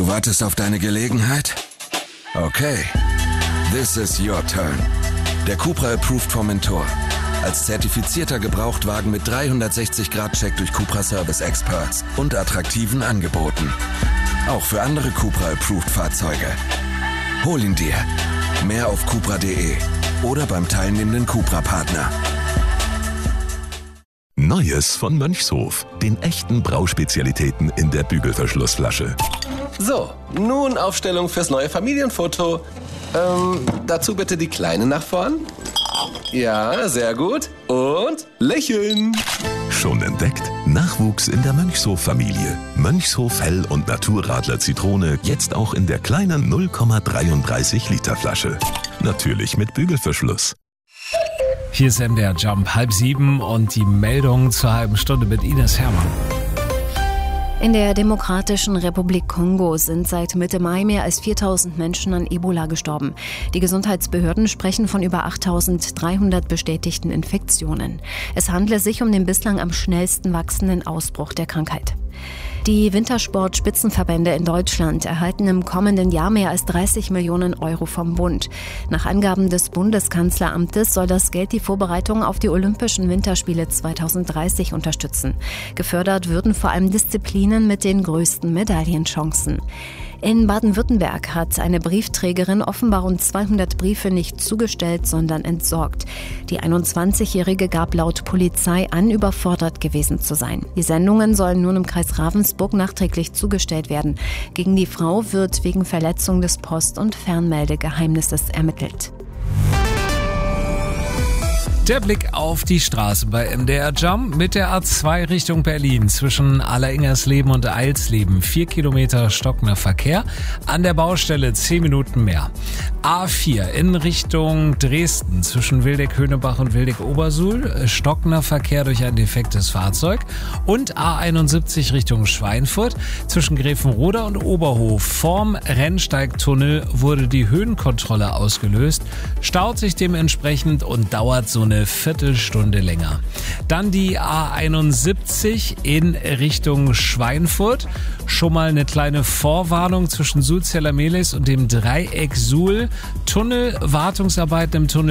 Du wartest auf deine Gelegenheit? Okay. This is your turn. Der Cupra Approved Formentor. Als zertifizierter Gebrauchtwagen mit 360-Grad-Check durch Cupra Service Experts und attraktiven Angeboten. Auch für andere Cupra Approved Fahrzeuge. Hol ihn dir. Mehr auf cupra.de oder beim teilnehmenden Cupra-Partner. Neues von Mönchshof. Den echten Brauspezialitäten in der Bügelverschlussflasche. So, nun Aufstellung fürs neue Familienfoto. Dazu bitte die Kleine nach vorn. Ja, sehr gut. Und lächeln. Schon entdeckt? Nachwuchs in der Mönchshof-Familie. Mönchshof Hell- und Naturradler Zitrone jetzt auch in der kleinen 0,33 Liter Flasche. Natürlich mit Bügelverschluss. Hier ist MDR Jump 6:30 und die Meldung zur halben Stunde mit Ines Hermann. In der Demokratischen Republik Kongo sind seit Mitte Mai mehr als 4.000 Menschen an Ebola gestorben. Die Gesundheitsbehörden sprechen von über 8.300 bestätigten Infektionen. Es handle sich um den bislang am schnellsten wachsenden Ausbruch der Krankheit. Die Wintersport-Spitzenverbände in Deutschland erhalten im kommenden Jahr mehr als 30 Millionen Euro vom Bund. Nach Angaben des Bundeskanzleramtes soll das Geld die Vorbereitung auf die Olympischen Winterspiele 2030 unterstützen. Gefördert würden vor allem Disziplinen mit den größten Medaillenchancen. In Baden-Württemberg hat eine Briefträgerin offenbar rund 200 Briefe nicht zugestellt, sondern entsorgt. Die 21-Jährige gab laut Polizei an, überfordert gewesen zu sein. Die Sendungen sollen nun im Kreis Ravensburg nachträglich zugestellt werden. Gegen die Frau wird wegen Verletzung des Post- und Fernmeldegeheimnisses ermittelt. Der Blick auf die Straße bei MDR Jump mit der A2 Richtung Berlin zwischen Alleringersleben und Eilsleben. 4 Kilometer stockender Verkehr. An der Baustelle 10 Minuten mehr. A4 in Richtung Dresden zwischen Wildeck-Höhnebach und Wildeck-Obersuhl. Stockender Verkehr durch ein defektes Fahrzeug. Und A71 Richtung Schweinfurt zwischen Grevenroda und Oberhof. Vorm Rennsteigtunnel wurde die Höhenkontrolle ausgelöst. Staut sich dementsprechend und dauert so eine Viertelstunde länger. Dann die A71 in Richtung Schweinfurt. Schon mal eine kleine Vorwarnung zwischen Sulzella-Mehlis und dem Dreieck Suhl. Tunnel, Wartungsarbeiten im Tunnel